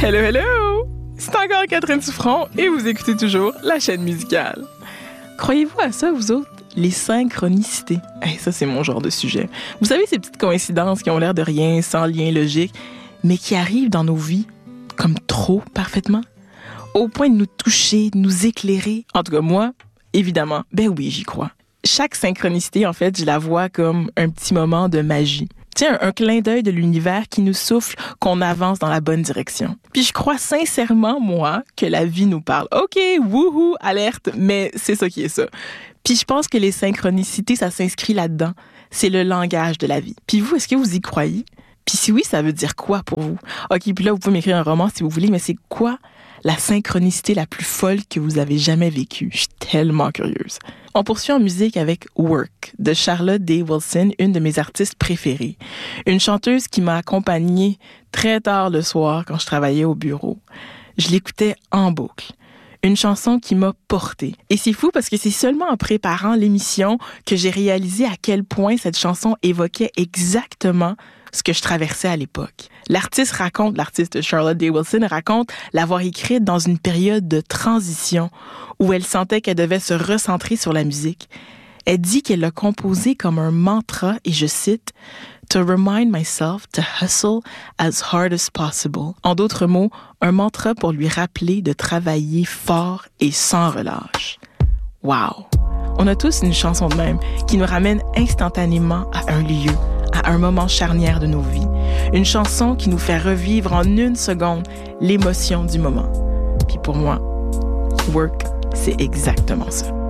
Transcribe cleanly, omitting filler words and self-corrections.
Hello, hello! C'est encore Catherine Souffron et vous écoutez toujours la chaîne musicale. Croyez-vous à ça, vous autres? Les synchronicités. Ça, c'est mon genre de sujet. Vous savez, ces petites coïncidences qui ont l'air de rien, sans lien logique, mais qui arrivent dans nos vies comme trop parfaitement, au point de nous toucher, de nous éclairer. En tout cas, moi, évidemment, oui, j'y crois. Chaque synchronicité, en fait, je la vois comme un petit moment de magie. Tiens, un clin d'œil de l'univers qui nous souffle qu'on avance dans la bonne direction. Puis je crois sincèrement, moi, que la vie nous parle. OK, wouhou, alerte, mais c'est ça qui est ça. Puis je pense que les synchronicités, ça s'inscrit là-dedans. C'est le langage de la vie. Puis vous, est-ce que vous y croyez? Puis si oui, ça veut dire quoi pour vous? OK, puis là, vous pouvez m'écrire un roman si vous voulez, mais c'est quoi la synchronicité la plus folle que vous avez jamais vécue? Je suis tellement curieuse. On poursuit en musique avec Work de Charlotte Day Wilson, une de mes artistes préférées. Une chanteuse qui m'a accompagnée très tard le soir quand je travaillais au bureau. Je l'écoutais en boucle. Une chanson qui m'a portée. Et c'est fou parce que c'est seulement en préparant l'émission que j'ai réalisé à quel point cette chanson évoquait exactement ce que je traversais à l'époque. L'artiste Charlotte Day Wilson raconte l'avoir écrite dans une période de transition où elle sentait qu'elle devait se recentrer sur la musique. Elle dit qu'elle l'a composée comme un mantra, et je cite, « To remind myself to hustle as hard as possible ». En d'autres mots, un mantra pour lui rappeler de travailler fort et sans relâche. Wow! On a tous une chanson de même qui nous ramène instantanément à un lieu, à un moment charnière de nos vies. Une chanson qui nous fait revivre en une seconde l'émotion du moment. Puis pour moi, Work, c'est exactement ça.